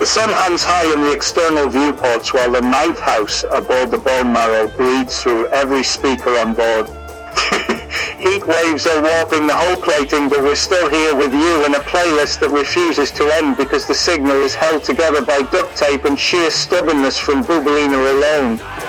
The sun hangs high in the external viewports while the night house aboard the Bone Marrow bleeds through every speaker on board. Heat waves are warping the whole plating, but we're still here with you in a playlist that refuses to end because the signal is held together by duct tape and sheer stubbornness from Bubalina alone.